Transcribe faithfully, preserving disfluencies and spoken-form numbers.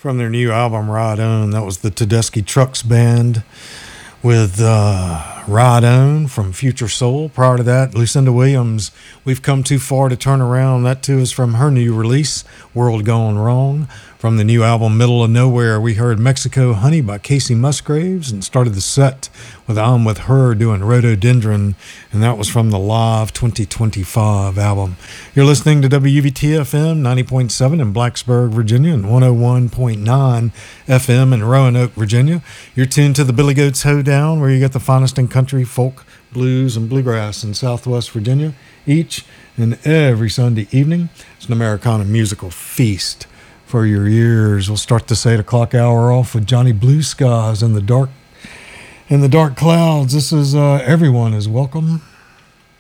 from their new album Ride On. That was the Tedeschi Trucks Band with uh, Ride On from Future Soul. Prior to that, Lucinda Williams, We've Come Too Far to Turn Around. That too is from her new release, World Gone Wrong. From the new album Middle of Nowhere, we heard Mexico Honey by Casey Musgraves and started the set with I'm With Her doing Rhododendron, and that was from the Live twenty twenty-five album. You're listening to W V T F M ninety point seven in Blacksburg, Virginia, and one oh one point nine F M in Roanoke, Virginia. You're tuned to the Billy Goats Hoedown, where you get the finest in country, folk, blues, and bluegrass in Southwest Virginia each and every Sunday evening. It's an Americana musical feast for your ears. We'll start this eight o'clock hour off with Johnny Blue Skies and the dark in the dark clouds. This is uh, Everyone is Welcome.